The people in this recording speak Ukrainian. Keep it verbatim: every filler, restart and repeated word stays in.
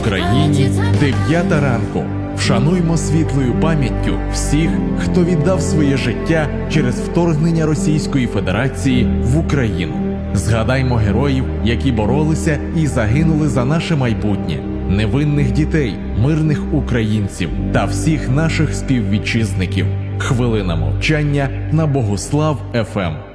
Україні дев'ята ранку. Вшануймо світлою пам'яттю всіх, хто віддав своє життя через вторгнення Російської Федерації в Україну. Згадаймо героїв, які боролися і загинули за наше майбутнє, невинних дітей, мирних українців та всіх наших співвітчизників. Хвилина мовчання на Богуслав еф ем.